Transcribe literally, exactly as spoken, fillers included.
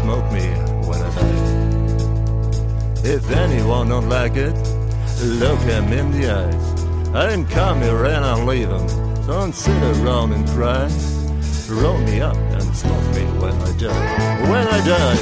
smoke me when I die. If anyone don't like it, look him in the eyes. I ain't come here and I'm leaving, so don't sit around and cry. Roll me up and smoke me when I die. When I die.